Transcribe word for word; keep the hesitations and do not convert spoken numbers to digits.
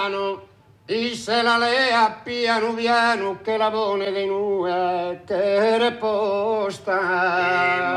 piano, e se la lea piano piano che la pone di noi che reposta.